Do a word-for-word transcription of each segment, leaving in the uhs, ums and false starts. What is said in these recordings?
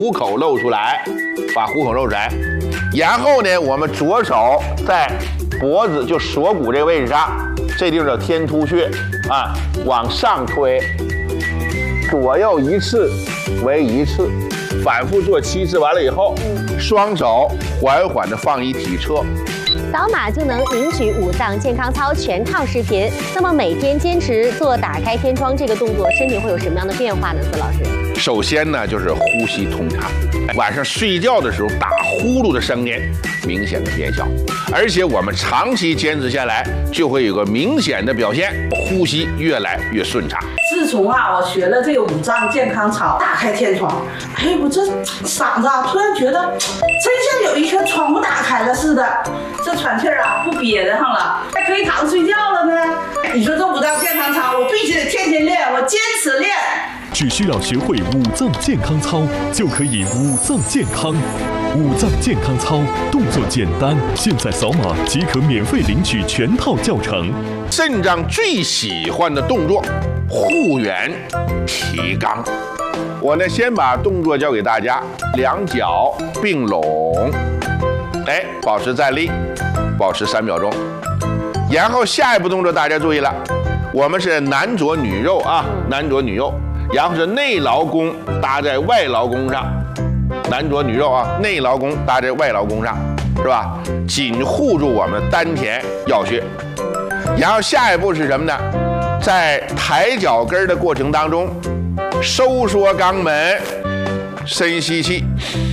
虎口露出来，把虎口露出来。然后呢，我们左手在脖子就锁骨这个位置上，这地方叫天突穴啊，往上推，左右一次为一次，反复做七次。完了以后，双手缓缓地放于体侧。 扫码就能领取五脏健康操全套视频。那么每天坚持做打开天窗这个动作，身体会有什么样的变化呢？孙老师， 首先呢，就是呼吸通畅，晚上睡觉的时候打呼噜的声音明显的变小，而且我们长期坚持下来，就会有个明显的表现，呼吸越来越顺畅。 自从啊，我学了这个五脏健康操，打开天窗，哎，我这嗓子啊，突然觉得真像有一扇窗户打开了似的，这喘气儿啊不憋得上了，还可以躺着睡觉了呢。你说这五脏健康操，我必须得天天练，我坚持练。 只需要学会五脏健康操，就可以五脏健康。五脏健康操动作简单，现在扫码即可免费领取全套教程。 肾脏最喜欢的动作，护圆提肛。我呢，先把动作教给大家，两脚并拢，哎，保持站立，保持三秒钟。然后下一步动作大家注意了，我们是男左女右啊，男左女右。然后是内劳宫搭在外劳宫上，男左女右啊，内劳宫搭在外劳宫上，是吧？紧护住我们丹田要穴。然后下一步是什么呢？在抬脚跟的过程当中，收缩肛门，深吸气，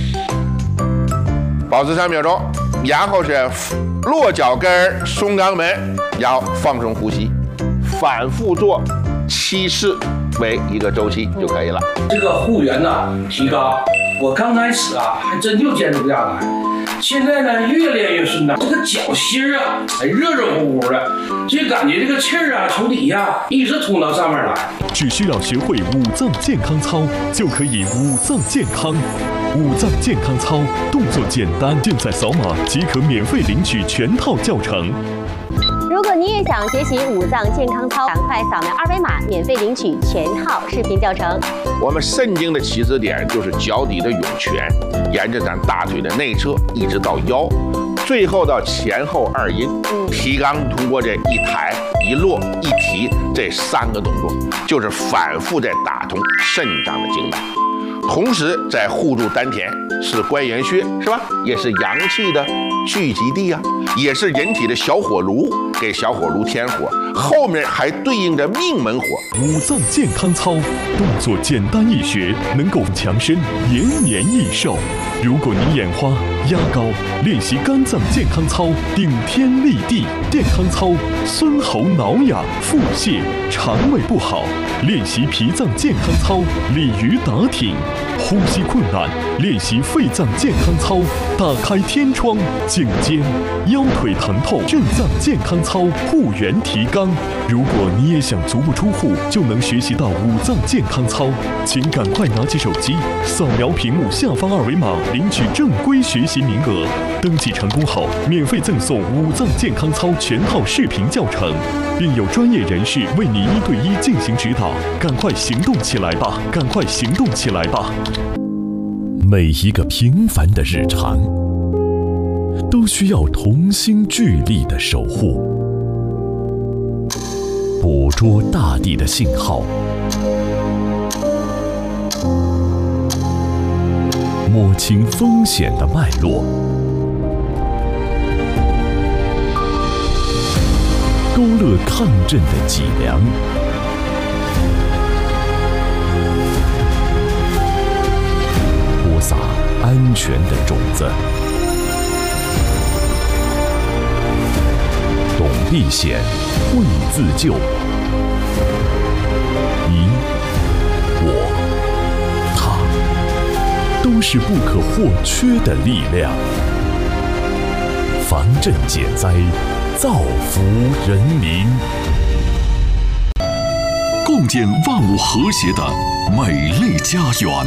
保持三秒钟。然后是落脚跟，松肛门，然后放松呼吸，反复做七次。为一个周期就可以了。 这个护圆呢，提肛，我刚开始啊，还真就坚持不下来。现在呢，越练越顺畅。这个脚心啊，还热热乎乎的，就感觉这个气儿啊，从底下一直通到上面来。 只需要学会五脏健康操，就可以五脏健康。五脏健康操动作简单，现在扫码即可免费领取全套教程。 如果你也想学习五脏健康操，赶快扫描二维码，免费领取全套视频教程。 我们肾经的起始点就是脚底的涌泉，沿着咱大腿的内侧一直到腰，最后到前后二阴。提肛通过这一抬一落一提这三个动作，就是反复在打通肾脏的经脉，同时在护住丹田，是关元穴，是吧？也是阳气的聚集地啊，也是人体的小火炉，给小火炉添火，后面还对应着命门火。 五脏健康操动作简单易学，能够强身延年益寿。如果你眼花、压高，练习肝脏健康操，顶天立地；健康操，孙喉挠痒、腹泻、肠胃不好，练习脾脏健康操，鲤鱼打挺；呼吸困难，练习肺脏健康操，打开天窗；颈肩、腰腿疼痛，肾脏健康操，护圆提肛。如果你也想足不出户就能学习到五脏健康操，请赶快拿起手机，扫描屏幕下方二维码，领取正规学习名额。登记成功后，免费赠送五脏健康操全套视频教程，并有专业人士为你一对一进行指导。赶快行动起来吧！赶快行动起来吧！每一个平凡的日常，都需要同心聚力的守护，捕捉大地的信号，摸清风险的脉络，勾勒抗震的脊梁，播撒安全的种子。懂避险，会自救。你、我、他，都是不可或缺的力量。防震减灾，造福人民， 共建万物和谐的美丽家园。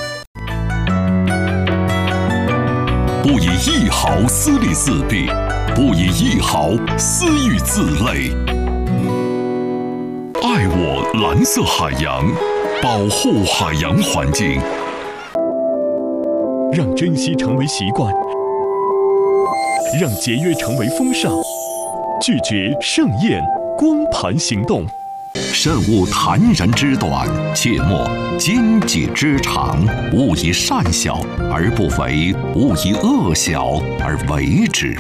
不以一毫私利自弊，不以一毫私欲自累。爱我蓝色海洋，保护海洋环境。 让珍惜成为习惯，让节约成为风尚，拒绝盛宴光盘行动。 慎勿谈人之短，切莫奸己之长。勿以善小而不为，勿以恶小而为之。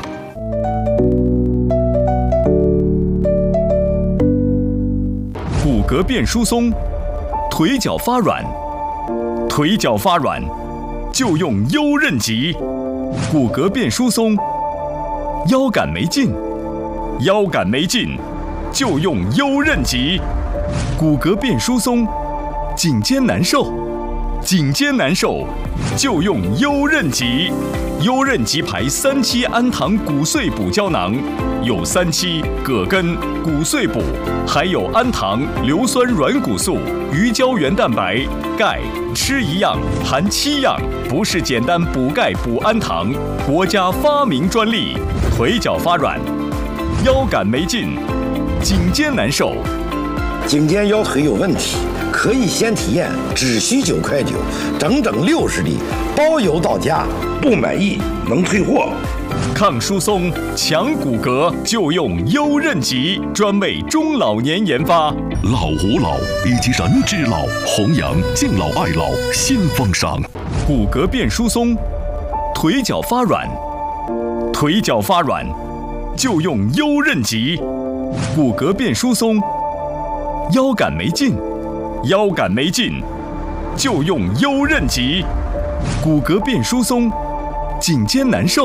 骨骼变疏松，腿脚发软，腿脚发软就用优韧极。骨骼变疏松，腰杆没劲，腰杆没劲就用优韧极。骨骼变疏松，颈肩难受，颈肩难受就用优韧极。优韧极牌三七氨糖骨碎补胶囊，有三七、葛根、骨碎补，还有氨糖、硫酸软骨素、鱼胶原蛋白、钙，吃一样含七样，不是简单补钙补氨糖，国家发明专利。腿脚发软，腰杆没劲，颈肩难受。 颈肩腰腿有问题，可以先体验，只需九块九，整整六十粒，包邮到家，不满意能退货。 抗疏松、强骨骼就用优韧极，专为中老年研发。 老吾老以及人之老，弘扬敬老爱老新风尚。 骨骼变疏松，腿脚发软，腿脚发软就用优韧极。骨骼变疏松，腰杆没劲，腰杆没劲就用优韧极。骨骼变疏松，颈肩难受。